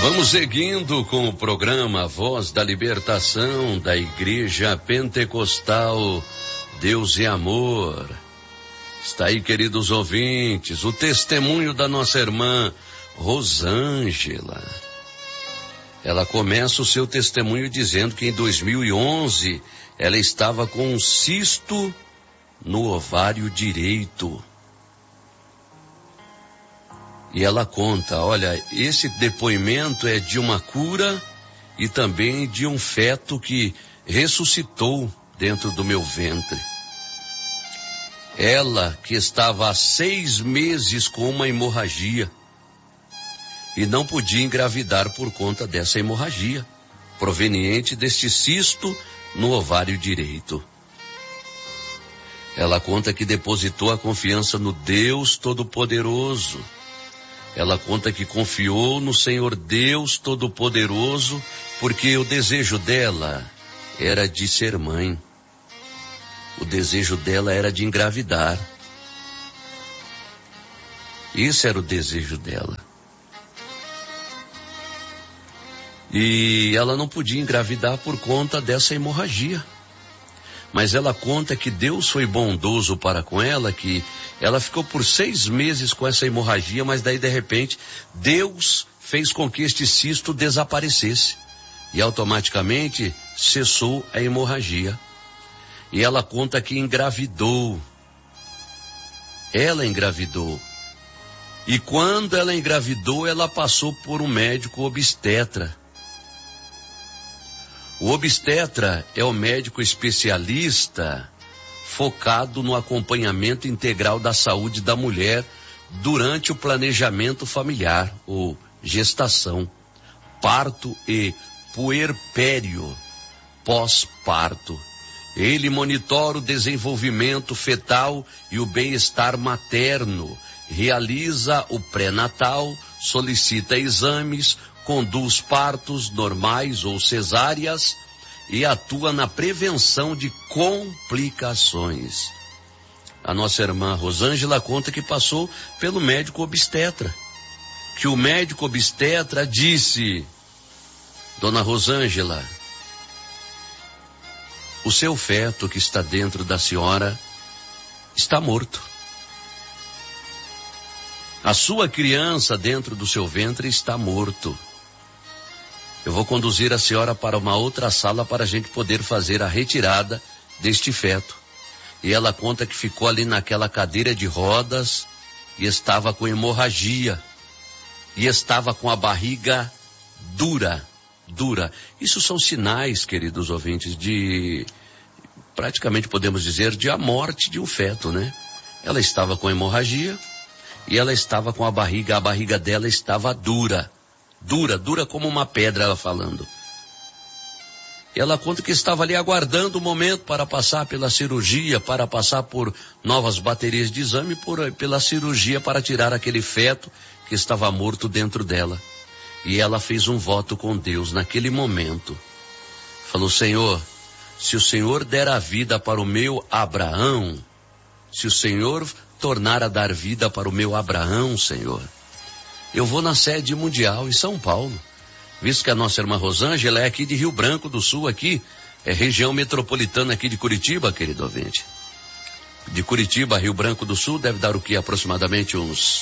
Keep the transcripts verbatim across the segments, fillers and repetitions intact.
Vamos seguindo com o programa Voz da Libertação da Igreja Pentecostal Deus e Amor. Está aí, queridos ouvintes, o testemunho da nossa irmã Rosângela. Ela começa o seu testemunho dizendo que em dois mil e onze ela estava com um cisto no ovário direito. E ela conta, olha, esse depoimento é de uma cura e também de um feto que ressuscitou dentro do meu ventre. Ela que estava há seis meses com uma hemorragia e não podia engravidar por conta dessa hemorragia, proveniente deste cisto no ovário direito. Ela conta que depositou a confiança no Deus Todo-Poderoso. Ela conta que confiou no Senhor Deus Todo-Poderoso, porque o desejo dela era de ser mãe. O desejo dela era de engravidar. Esse era o desejo dela. E ela não podia engravidar por conta dessa hemorragia. Mas ela conta que Deus foi bondoso para com ela, que ela ficou por seis meses com essa hemorragia, mas daí de repente Deus fez com que este cisto desaparecesse e automaticamente cessou a hemorragia. E ela conta que engravidou. Ela engravidou. E quando ela engravidou, ela passou por um médico obstetra. O obstetra é o médico especialista focado no acompanhamento integral da saúde da mulher durante o planejamento familiar, ou gestação, parto e puerpério, pós-parto. Ele monitora o desenvolvimento fetal e o bem-estar materno, realiza o pré-natal, solicita exames, conduz partos normais ou cesáreas e atua na prevenção de complicações. A nossa irmã Rosângela conta que passou pelo médico obstetra, que o médico obstetra disse: Dona Rosângela, o seu feto que está dentro da senhora está morto. A sua criança dentro do seu ventre está morto. Eu vou conduzir a senhora para uma outra sala para a gente poder fazer a retirada deste feto. E ela conta que ficou ali naquela cadeira de rodas e estava com hemorragia. E estava com a barriga dura, dura. Isso são sinais, queridos ouvintes, de, praticamente podemos dizer, de a morte de um feto, né? Ela estava com hemorragia e ela estava com a barriga, a barriga dela estava dura. Dura, dura como uma pedra, ela falando. Ela conta que estava ali aguardando o momento para passar pela cirurgia, para passar por novas baterias de exame, por, pela cirurgia para tirar aquele feto que estava morto dentro dela. E ela fez um voto com Deus naquele momento. Falou: Senhor, se o Senhor der a vida para o meu Abraão, se o Senhor tornar a dar vida para o meu Abraão, Senhor, eu vou na sede mundial em São Paulo, visto que a nossa irmã Rosângela é aqui de Rio Branco do Sul, aqui, é região metropolitana aqui de Curitiba, querido ouvinte. De Curitiba a Rio Branco do Sul deve dar o que? Aproximadamente uns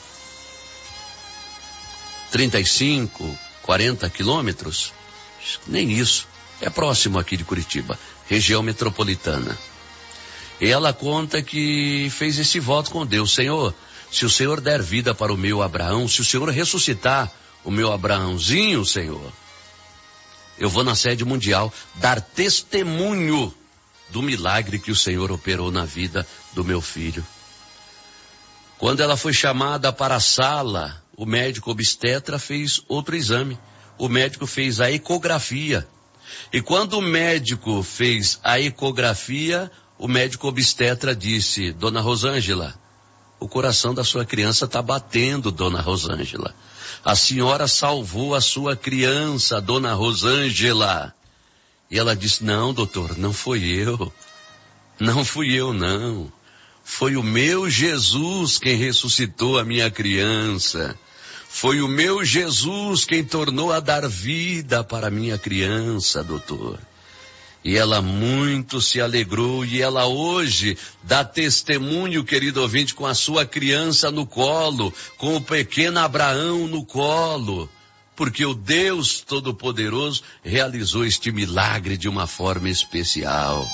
trinta e cinco, quarenta quilômetros? Nem isso, é próximo aqui de Curitiba, região metropolitana. E ela conta que fez esse voto com Deus: Senhor, se o Senhor der vida para o meu Abraão, se o Senhor ressuscitar o meu Abraãozinho, Senhor, eu vou na sede mundial dar testemunho do milagre que o Senhor operou na vida do meu filho. Quando ela foi chamada para a sala, o médico obstetra fez outro exame. O médico fez a ecografia. E quando o médico fez a ecografia, o médico obstetra disse: Dona Rosângela, o coração da sua criança está batendo, Dona Rosângela. A senhora salvou a sua criança, Dona Rosângela. E ela disse: não, doutor, não fui eu. Não fui eu, não. Foi o meu Jesus quem ressuscitou a minha criança. Foi o meu Jesus quem tornou a dar vida para minha criança, doutor. E ela muito se alegrou e ela hoje dá testemunho, querido ouvinte, com a sua criança no colo, com o pequeno Abraão no colo. Porque o Deus Todo-Poderoso realizou este milagre de uma forma especial.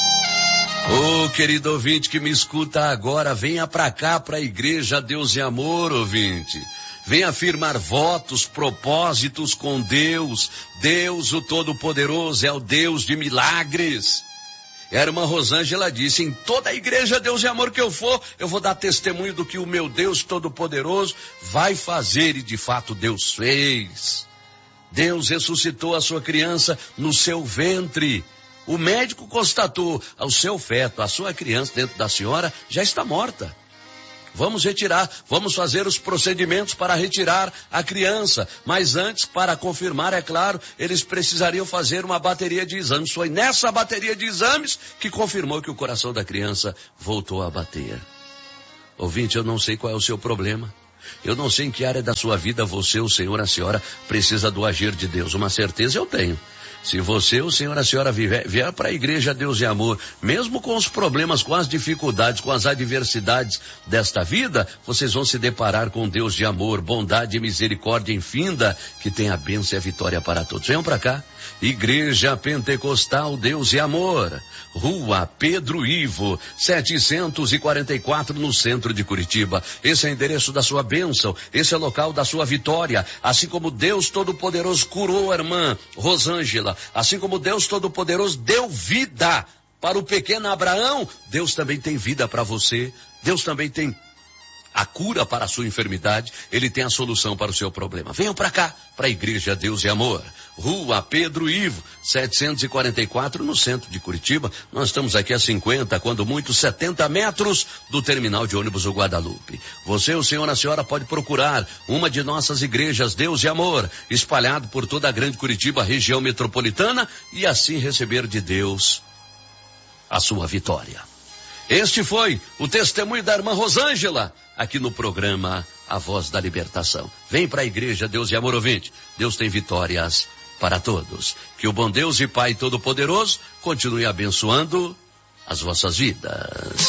Oh, querido ouvinte que me escuta agora, venha pra cá, pra Igreja Deus e Amor, ouvinte. Venha firmar votos, propósitos com Deus. Deus, o Todo-Poderoso, é o Deus de milagres. E a irmã Rosângela disse, em toda a Igreja Deus e Amor que eu for, eu vou dar testemunho do que o meu Deus Todo-Poderoso vai fazer, e de fato Deus fez. Deus ressuscitou a sua criança no seu ventre. O médico constatou, o seu feto, a sua criança dentro da senhora já está morta. Vamos retirar, vamos fazer os procedimentos para retirar a criança. Mas antes, para confirmar, é claro, eles precisariam fazer uma bateria de exames. Foi nessa bateria de exames que confirmou que o coração da criança voltou a bater. Ouvinte, eu não sei qual é o seu problema. Eu não sei em que área da sua vida você, o senhor, a senhora, precisa do agir de Deus. Uma certeza eu tenho. Se você, o senhor, a senhora vier, vier para a Igreja Deus e Amor, mesmo com os problemas, com as dificuldades, com as adversidades desta vida, vocês vão se deparar com Deus de amor, bondade e misericórdia infinda, que tem a bênção e a vitória para todos. Venham para cá. Igreja Pentecostal Deus e Amor, Rua Pedro Ivo, setecentos e quarenta e quatro, no centro de Curitiba. Esse é o endereço da sua bênção, esse é o local da sua vitória. Assim como Deus Todo-Poderoso curou a irmã Rosângela, assim como Deus Todo-Poderoso deu vida para o pequeno Abraão, Deus também tem vida para você. Deus também tem a cura para a sua enfermidade, Ele tem a solução para o seu problema. Venham para cá, para a Igreja Deus e Amor, Rua Pedro Ivo, setecentos e quarenta e quatro, no centro de Curitiba. Nós estamos aqui a cinquenta, quando muito setenta metros do terminal de ônibus do Guadalupe. Você, o senhor, a senhora pode procurar uma de nossas igrejas Deus e Amor, espalhado por toda a grande Curitiba, região metropolitana, e assim receber de Deus a sua vitória. Este foi o testemunho da irmã Rosângela, aqui no programa A Voz da Libertação. Vem para a Igreja Deus e Amor, ouvinte. Deus tem vitórias para todos. Que o bom Deus e Pai Todo-Poderoso continue abençoando as vossas vidas.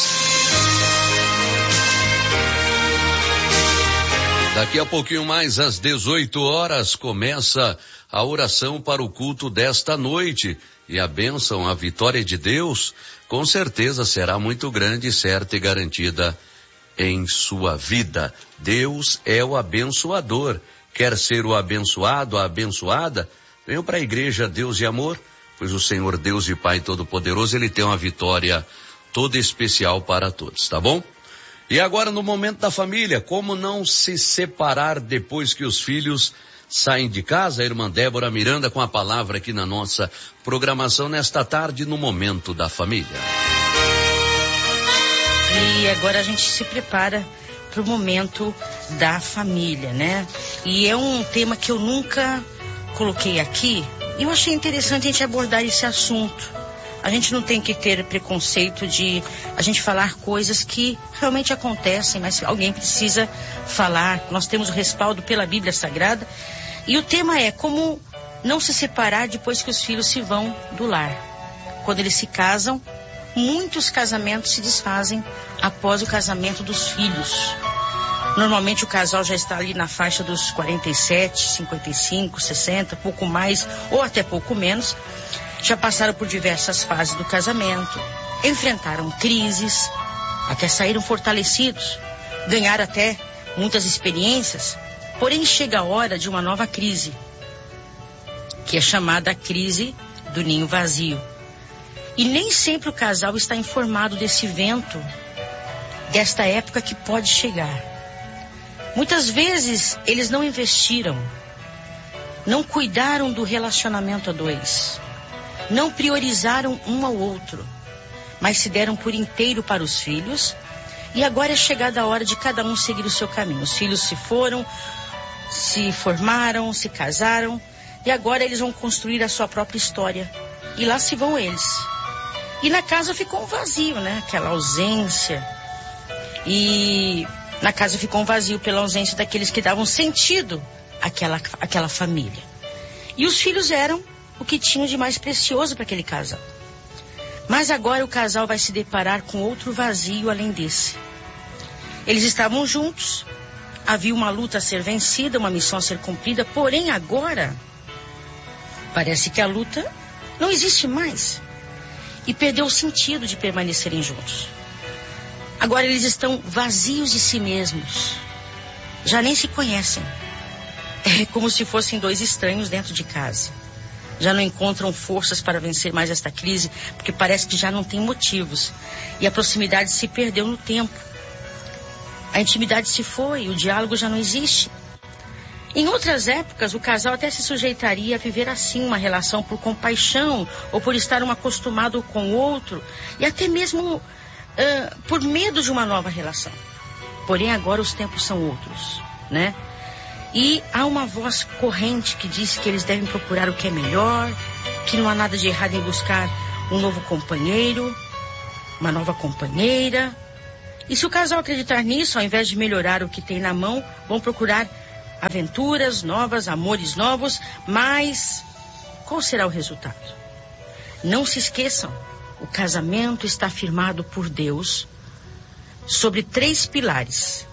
Daqui a pouquinho mais, às dezoito horas, começa a oração para o culto desta noite. E a bênção, a vitória de Deus, com certeza será muito grande, certa e garantida em sua vida. Deus é o abençoador. Quer ser o abençoado, a abençoada? Venham para a Igreja Deus e Amor, pois o Senhor Deus e Pai Todo-Poderoso, Ele tem uma vitória toda especial para todos, tá bom? E agora, no momento da família, como não se separar depois que os filhos saem de casa? A irmã Débora Miranda com a palavra aqui na nossa programação nesta tarde, no momento da família. E agora a gente se prepara para o momento da família, né? E é um tema que eu nunca coloquei aqui, e eu achei interessante a gente abordar esse assunto. A gente não tem que ter preconceito de a gente falar coisas que realmente acontecem, mas alguém precisa falar. Nós temos o respaldo pela Bíblia Sagrada. E o tema é como não se separar depois que os filhos se vão do lar. Quando eles se casam, muitos casamentos se desfazem após o casamento dos filhos. Normalmente o casal já está ali na faixa dos quarenta e sete, cinquenta e cinco, sessenta, pouco mais ou até pouco menos. Já passaram por diversas fases do casamento, enfrentaram crises, até saíram fortalecidos, ganharam até muitas experiências. Porém, chega a hora de uma nova crise, que é chamada a crise do ninho vazio. E nem sempre o casal está informado desse vento, desta época que pode chegar. Muitas vezes, eles não investiram, não cuidaram do relacionamento a dois, não priorizaram um ao outro, mas se deram por inteiro para os filhos, e agora é chegada a hora de cada um seguir o seu caminho. Os filhos se foram, se formaram, se casaram, e agora eles vão construir a sua própria história. E lá se vão eles. E na casa ficou um vazio, né? Aquela ausência. E Na casa ficou um vazio pela ausência daqueles que davam sentido àquela, àquela família. E os filhos eram o que tinham de mais precioso para aquele casal. Mas agora o casal vai se deparar com outro vazio além desse. Eles estavam juntos, havia uma luta a ser vencida, uma missão a ser cumprida, porém agora parece que a luta não existe mais e perdeu o sentido de permanecerem juntos. Agora eles estão vazios de si mesmos, já nem se conhecem. É como se fossem dois estranhos dentro de casa. Já não encontram forças para vencer mais esta crise, porque parece que já não tem motivos. E a proximidade se perdeu no tempo. A intimidade se foi, o diálogo já não existe. Em outras épocas, o casal até se sujeitaria a viver assim, uma relação por compaixão, ou por estar um acostumado com o outro, e até mesmo uh, por medo de uma nova relação. Porém, agora os tempos são outros, né? E há uma voz corrente que diz que eles devem procurar o que é melhor, que não há nada de errado em buscar um novo companheiro, uma nova companheira. E se o casal acreditar nisso, ao invés de melhorar o que tem na mão, vão procurar aventuras novas, amores novos, mas qual será o resultado? Não se esqueçam, o casamento está firmado por Deus sobre três pilares.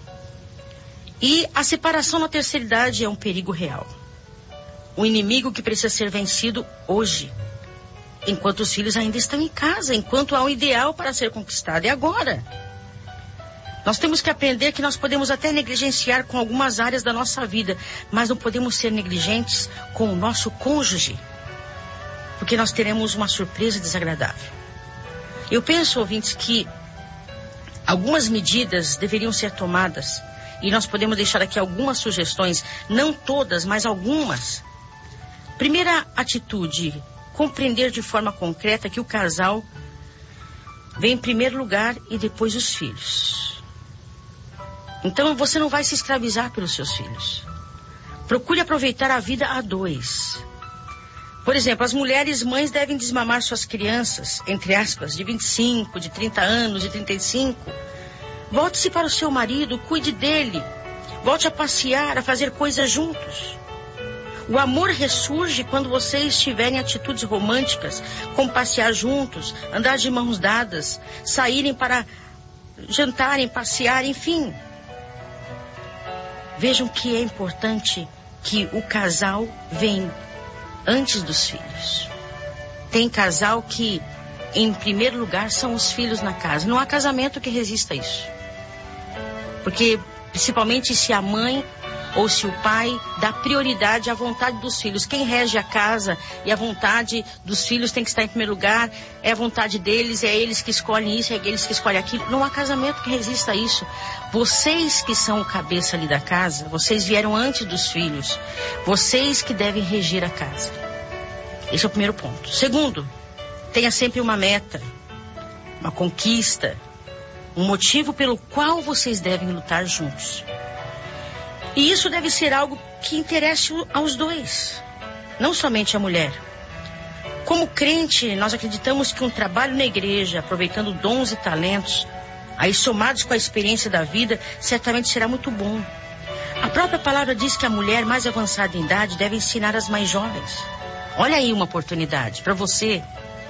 E a separação na terceira idade é um perigo real. Um inimigo que precisa ser vencido hoje, enquanto os filhos ainda estão em casa, enquanto há um ideal para ser conquistado. E agora? Nós temos que aprender que nós podemos até negligenciar com algumas áreas da nossa vida, mas não podemos ser negligentes com o nosso cônjuge, porque nós teremos uma surpresa desagradável. Eu penso, ouvintes, que algumas medidas deveriam ser tomadas. E nós podemos deixar aqui algumas sugestões, não todas, mas algumas. Primeira atitude, compreender de forma concreta que o casal vem em primeiro lugar e depois os filhos. Então você não vai se escravizar pelos seus filhos. Procure aproveitar a vida a dois. Por exemplo, as mulheres mães devem desmamar suas crianças, entre aspas, de vinte e cinco, de trinta anos, de trinta e cinco. Volte-se para o seu marido, cuide dele. Volte a passear, a fazer coisas juntos. O amor ressurge quando vocês tiverem atitudes românticas, como passear juntos, andar de mãos dadas, saírem para jantarem, passear, enfim. Vejam que é importante que o casal venha antes dos filhos. Tem casal que, em primeiro lugar, são os filhos na casa. Não há casamento que resista a isso. Porque, principalmente se a mãe ou se o pai dá prioridade à vontade dos filhos. Quem rege a casa e a vontade dos filhos tem que estar em primeiro lugar, é a vontade deles, é eles que escolhem isso, é eles que escolhem aquilo. Não há casamento que resista a isso. Vocês que são o cabeça ali da casa, vocês vieram antes dos filhos. Vocês que devem reger a casa. Esse é o primeiro ponto. Segundo, tenha sempre uma meta, uma conquista, um motivo pelo qual vocês devem lutar juntos. E isso deve ser algo que interesse aos dois, não somente a mulher. Como crente, nós acreditamos que um trabalho na igreja, aproveitando dons e talentos, aí somados com a experiência da vida, certamente será muito bom. A própria palavra diz que a mulher mais avançada em idade deve ensinar as mais jovens. Olha aí uma oportunidade para você.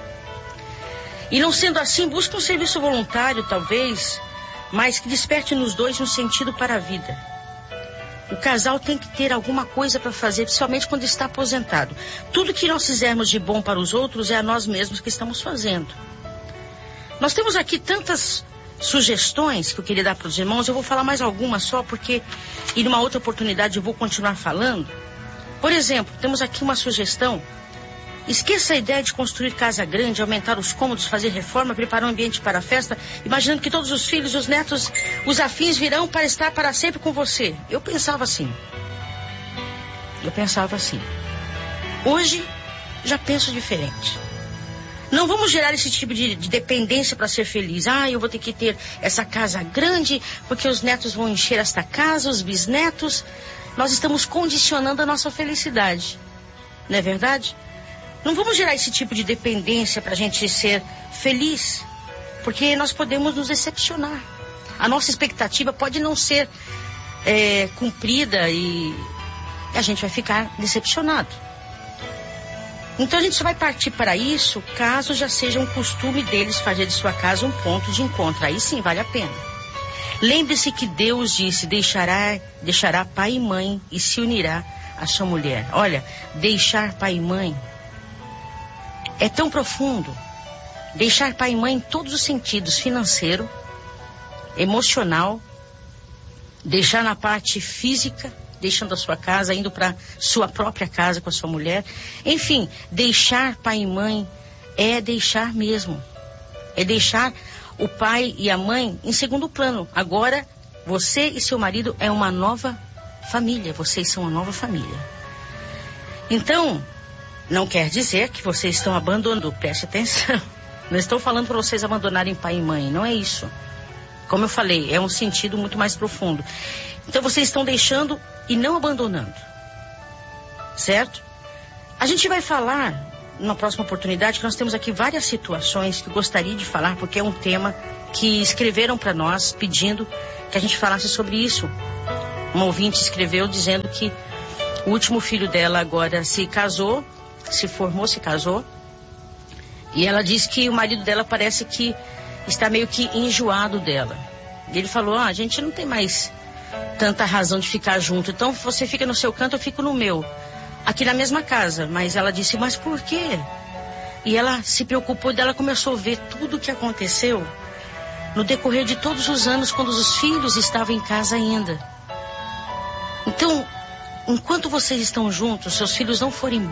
E não sendo assim, busque um serviço voluntário, talvez, mas que desperte nos dois um sentido para a vida. O casal tem que ter alguma coisa para fazer, principalmente quando está aposentado. Tudo que nós fizermos de bom para os outros é a nós mesmos que estamos fazendo. Nós temos aqui tantas sugestões que eu queria dar para os irmãos. Eu vou falar mais algumas só, porque em uma outra oportunidade eu vou continuar falando. Por exemplo, temos aqui uma sugestão. Esqueça a ideia de construir casa grande, aumentar os cômodos, fazer reforma, preparar um ambiente para a festa, imaginando que todos os filhos, os netos, os afins virão para estar para sempre com você. Eu pensava assim. Eu pensava assim. Hoje, já penso diferente. Não vamos gerar esse tipo de, de dependência para ser feliz. Ah, eu vou ter que ter essa casa grande, porque os netos vão encher esta casa, os bisnetos. Nós estamos condicionando a nossa felicidade. Não é verdade? Não vamos gerar esse tipo de dependência para a gente ser feliz, porque nós podemos nos decepcionar. A nossa expectativa pode não ser é, cumprida e a gente vai ficar decepcionado. Então a gente só vai partir para isso caso já seja um costume deles fazer de sua casa um ponto de encontro. Aí sim vale a pena. Lembre-se que Deus disse, deixará, deixará pai e mãe e se unirá à sua mulher. Olha, deixar pai e mãe é tão profundo. Deixar pai e mãe em todos os sentidos, financeiro, emocional, deixar na parte física, deixando a sua casa, indo para sua própria casa com a sua mulher. Enfim, deixar pai e mãe é deixar mesmo. É deixar o pai e a mãe em segundo plano. Agora, você e seu marido é uma nova família. Vocês são uma nova família. Então, não quer dizer que vocês estão abandonando. Preste atenção. Não estou falando para vocês abandonarem pai e mãe. Não é isso. Como eu falei, é um sentido muito mais profundo. Então vocês estão deixando e não abandonando. Certo? A gente vai falar, na próxima oportunidade, que nós temos aqui várias situações que eu gostaria de falar, porque é um tema que escreveram para nós, pedindo que a gente falasse sobre isso. Uma ouvinte escreveu dizendo que o último filho dela agora se casou, se formou, se casou. E ela disse que o marido dela parece que está meio que enjoado dela. E ele falou, ah, a gente não tem mais tanta razão de ficar junto. Então você fica no seu canto, eu fico no meu. Aqui na mesma casa. Mas ela disse, mas por quê? E ela se preocupou e ela começou a ver tudo o que aconteceu no decorrer de todos os anos, quando os filhos estavam em casa ainda. Então, enquanto vocês estão juntos, seus filhos não forem